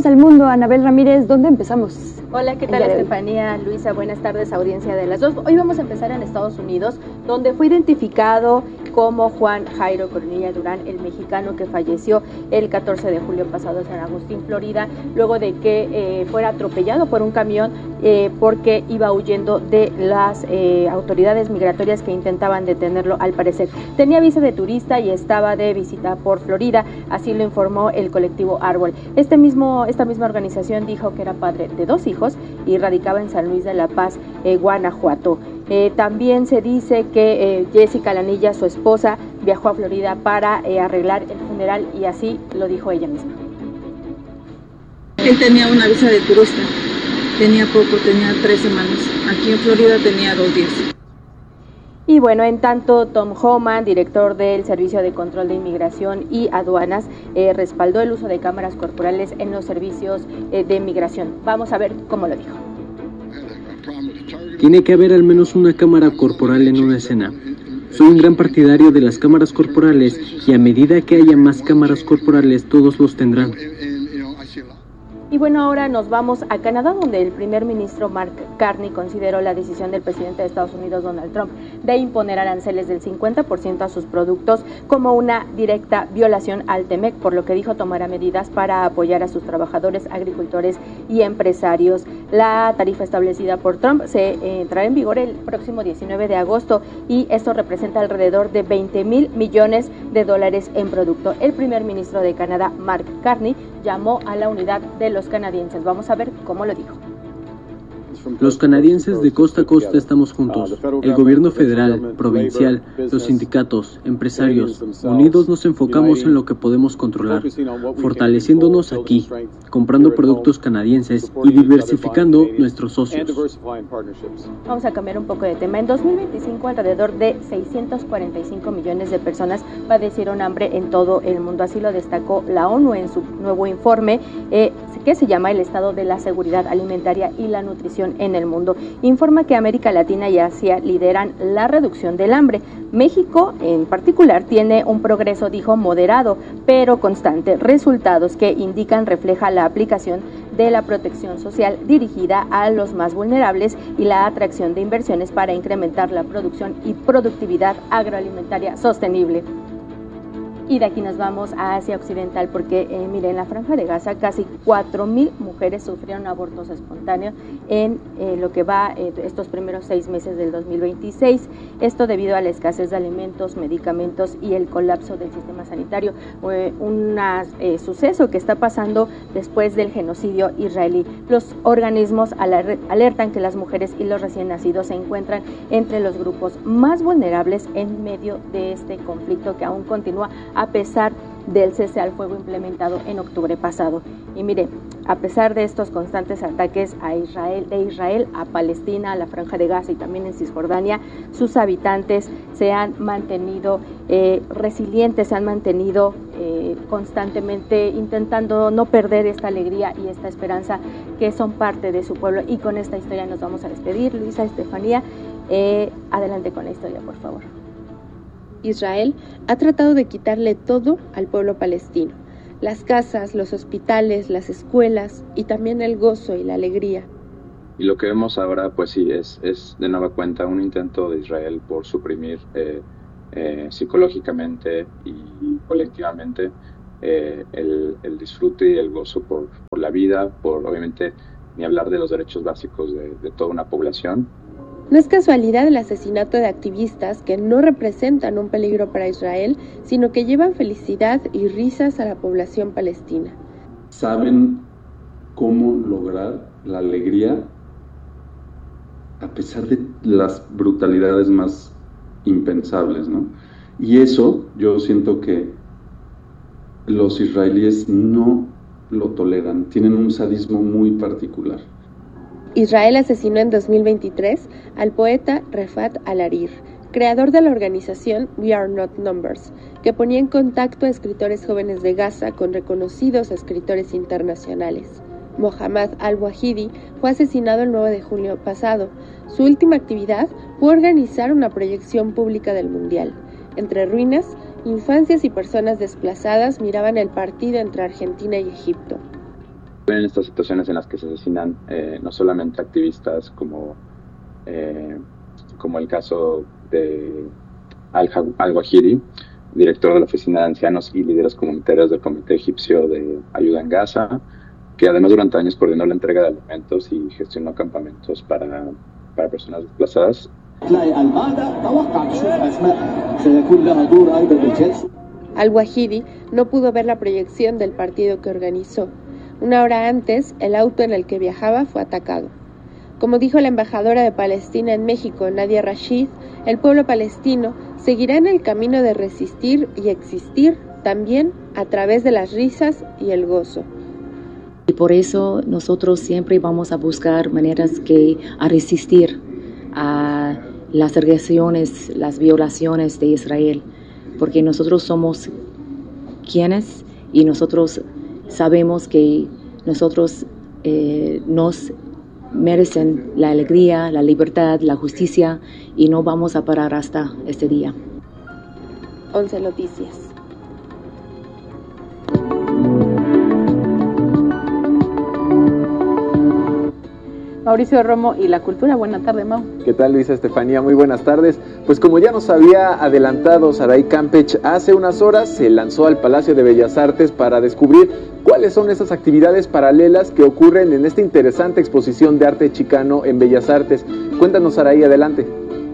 Vamos al mundo, Anabel Ramírez, ¿dónde empezamos? Hola, ¿qué tal, Estefanía? Luisa, buenas tardes, audiencia de las dos. Hoy vamos a empezar en Estados Unidos, donde fue identificado como Juan Jairo Coronilla Durán, el mexicano que falleció el 14 de julio pasado en San Agustín, Florida, luego de que fuera atropellado por un camión porque iba huyendo de las autoridades migratorias que intentaban detenerlo, al parecer. Tenía visa de turista y estaba de visita por Florida, así lo informó el colectivo Árbol. Esta misma organización dijo que era padre de 2 hijos y radicaba en San Luis de la Paz, Guanajuato. También se dice que Jessica Lanilla, su esposa, viajó a Florida para arreglar el funeral y así lo dijo ella misma. Él tenía una visa de turista, tenía 3 semanas. Aquí en Florida tenía 2 días. Y bueno, en tanto, Tom Homan, director del Servicio de Control de Inmigración y Aduanas, respaldó el uso de cámaras corporales en los servicios de migración. Vamos a ver cómo lo dijo. Tiene que haber al menos una cámara corporal en una escena. Soy un gran partidario de las cámaras corporales y a medida que haya más cámaras corporales, todos los tendrán. Y bueno, ahora nos vamos a Canadá, donde el primer ministro Mark Carney consideró la decisión del presidente de Estados Unidos, Donald Trump, de imponer aranceles del 50% a sus productos como una directa violación al TEMEC, por lo que dijo tomará medidas para apoyar a sus trabajadores, agricultores y empresarios. La tarifa establecida por Trump se entrará en vigor el próximo 19 de agosto y esto representa alrededor de $20,000 millones en producto. El primer ministro de Canadá, Mark Carney, llamó a la unidad de los canadienses. Vamos a ver cómo lo dijo. Los canadienses de costa a costa estamos juntos. El gobierno federal, provincial, los sindicatos, empresarios, unidos nos enfocamos en lo que podemos controlar, fortaleciéndonos aquí, comprando productos canadienses y diversificando nuestros socios. Vamos a cambiar un poco de tema. En 2025, alrededor de 645 millones de personas padecieron hambre en todo el mundo. Así lo destacó la ONU en su nuevo informe que se llama El Estado de la Seguridad Alimentaria y la Nutrición en el Mundo. Informa que América Latina y Asia lideran la reducción del hambre. México, en particular, tiene un progreso, dijo, moderado, pero constante. Resultados que refleja la aplicación de la protección social dirigida a los más vulnerables y la atracción de inversiones para incrementar la producción y productividad agroalimentaria sostenible. Y de aquí nos vamos a Asia Occidental porque, miren, en la Franja de Gaza casi 4,000 mujeres sufrieron abortos espontáneos en lo que va estos primeros 6 meses del 2026. Esto debido a la escasez de alimentos, medicamentos y el colapso del sistema sanitario. Un suceso que está pasando después del genocidio israelí. Los organismos alertan que las mujeres y los recién nacidos se encuentran entre los grupos más vulnerables en medio de este conflicto que aún continúa a pesar del cese al fuego implementado en octubre pasado. Y mire, a pesar de estos constantes ataques de Israel a Palestina, a la Franja de Gaza y también en Cisjordania, sus habitantes se han mantenido resilientes, se han mantenido constantemente intentando no perder esta alegría y esta esperanza que son parte de su pueblo. Y con esta historia nos vamos a despedir. Luisa, Estefanía, adelante con la historia, por favor. Israel ha tratado de quitarle todo al pueblo palestino, las casas, los hospitales, las escuelas y también el gozo y la alegría. Y lo que vemos ahora, pues sí, es de nueva cuenta un intento de Israel por suprimir psicológicamente y colectivamente el disfrute y el gozo por la vida, por obviamente ni hablar de los derechos básicos de toda una población. No es casualidad el asesinato de activistas que no representan un peligro para Israel, sino que llevan felicidad y risas a la población palestina. Saben cómo lograr la alegría a pesar de las brutalidades más impensables, ¿no? Y eso yo siento que los israelíes no lo toleran, tienen un sadismo muy particular. Israel asesinó en 2023 al poeta Refat Al-Hariri, creador de la organización We Are Not Numbers, que ponía en contacto a escritores jóvenes de Gaza con reconocidos escritores internacionales. Mohammad Al-Wahidi fue asesinado el 9 de julio pasado. Su última actividad fue organizar una proyección pública del Mundial. Entre ruinas, infancias y personas desplazadas miraban el partido entre Argentina y Egipto. En estas situaciones en las que se asesinan no solamente activistas como el caso de Al-Wahidi, director de la Oficina de Ancianos y líderes comunitarios del Comité Egipcio de Ayuda en Gaza, que además durante años coordinó la entrega de alimentos y gestionó campamentos para personas desplazadas. Al-Wahidi no pudo ver la proyección del partido que organizó. Una hora antes, el auto en el que viajaba fue atacado. Como dijo la embajadora de Palestina en México, Nadia Rashid, el pueblo palestino seguirá en el camino de resistir y existir también a través de las risas y el gozo. Y por eso nosotros siempre vamos a buscar maneras a resistir a las agresiones, las violaciones de Israel, porque nosotros somos quienes y nosotros sabemos que nosotros nos merecen la alegría, la libertad, la justicia y no vamos a parar hasta este día. 11 Noticias. Mauricio Romo y la cultura. Buenas tardes, Mau. ¿Qué tal, Luisa Estefanía? Muy buenas tardes. Pues como ya nos había adelantado Saray Campech, hace unas horas se lanzó al Palacio de Bellas Artes para descubrir cuáles son esas actividades paralelas que ocurren en esta interesante exposición de arte chicano en Bellas Artes. Cuéntanos, Saray, adelante.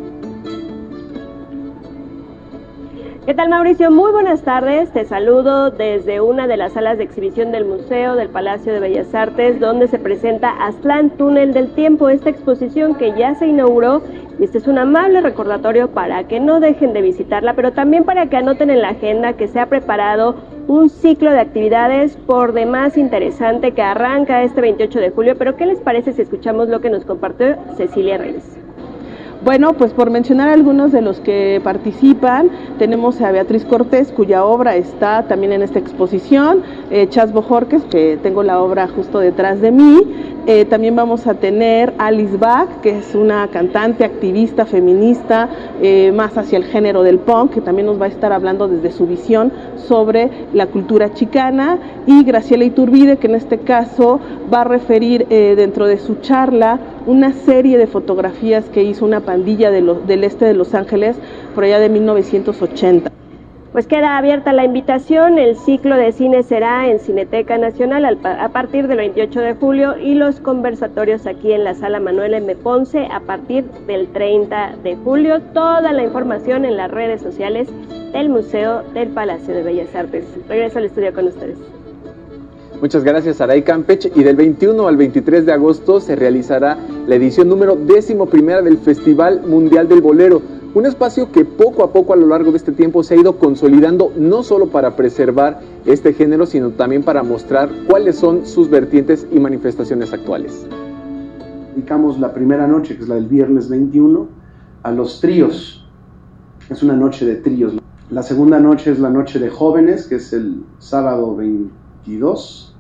¿Qué tal, Mauricio? Muy buenas tardes. Te saludo desde una de las salas de exhibición del Museo del Palacio de Bellas Artes, donde se presenta Aztlán, Túnel del Tiempo, esta exposición que ya se inauguró. Y este es un amable recordatorio para que no dejen de visitarla, pero también para que anoten en la agenda que se ha preparado un ciclo de actividades por demás interesante que arranca este 28 de julio. Pero ¿qué les parece si escuchamos lo que nos compartió Cecilia Reyes? Bueno, pues por mencionar algunos de los que participan, tenemos a Beatriz Cortés, cuya obra está también en esta exposición, Chas Bojorquez, que tengo la obra justo detrás de mí. También vamos a tener Alice Bach, que es una cantante, activista, feminista, más hacia el género del punk, que también nos va a estar hablando desde su visión sobre la cultura chicana, y Graciela Iturbide, que en este caso va a referir dentro de su charla una serie de fotografías que hizo una pandilla del este de Los Ángeles por allá de 1980. Pues queda abierta la invitación. El ciclo de cine será en Cineteca Nacional a partir del 28 de julio y los conversatorios aquí en la Sala Manuel M. Ponce a partir del 30 de julio. Toda la información en las redes sociales del Museo del Palacio de Bellas Artes. Regreso al estudio con ustedes. Muchas gracias, Saray Campech. Y del 21 al 23 de agosto se realizará la edición número 11ª del Festival Mundial del Bolero, un espacio que poco a poco a lo largo de este tiempo se ha ido consolidando, no solo para preservar este género, sino también para mostrar cuáles son sus vertientes y manifestaciones actuales. Dedicamos la primera noche, que es la del viernes 21, a los tríos. Es una noche de tríos. La segunda noche es la noche de jóvenes, que es el sábado 22,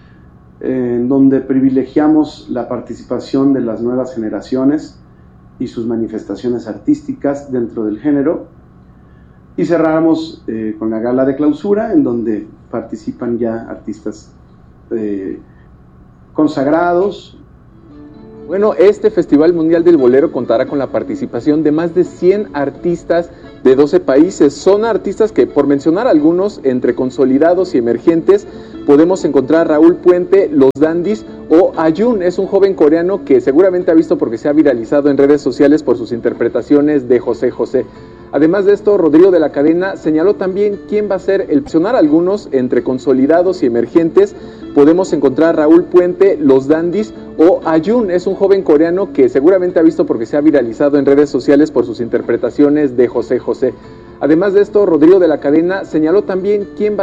en donde privilegiamos la participación de las nuevas generaciones y sus manifestaciones artísticas dentro del género, y cerramos con la gala de clausura, en donde participan ya artistas consagrados. Bueno, este Festival Mundial del Bolero contará con la participación de más de 100 artistas de 12 países. Son artistas que, por mencionar algunos, entre consolidados y emergentes, podemos encontrar a Raúl Puente, Los Dandis o Ayun. Es un joven coreano que seguramente ha visto porque se ha viralizado en redes sociales por sus interpretaciones de José José. Además de esto, Rodrigo de la Cadena señaló también quién va a ser el mencionar algunos, entre consolidados y emergentes, podemos encontrar a Raúl Puente, Los Dandis o Ayun. Es un joven coreano que seguramente ha visto porque se ha viralizado en redes sociales por sus interpretaciones de José José. Además de esto, Rodrigo de la Cadena señaló también quién va